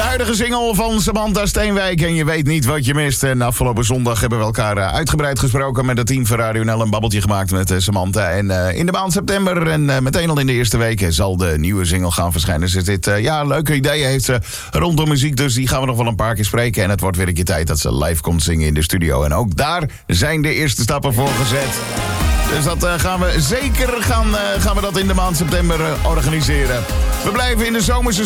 huidige single van Samantha Steenwijk. En je weet niet wat je mist. En afgelopen zondag hebben we elkaar uitgebreid gesproken met het team van Radio NL. Een babbeltje gemaakt met Samantha. En in de maand september en meteen al in de eerste weken zal de nieuwe single gaan verschijnen. Dus dit, leuke ideeën heeft ze rondom muziek. Dus die gaan we nog wel een paar keer spreken. En het wordt weer een keer tijd dat ze live komt zingen in de studio. En ook daar zijn de eerste stappen voor gezet. Dus dat gaan we zeker gaan we dat in de maand september organiseren. We blijven in de zomerse